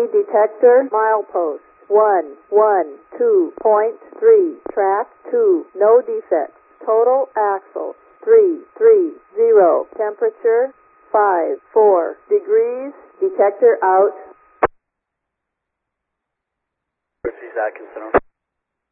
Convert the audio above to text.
detector, milepost 112.3, track 2, no defects, total axle 330, temperature 54 degrees, detector out. Atkinson.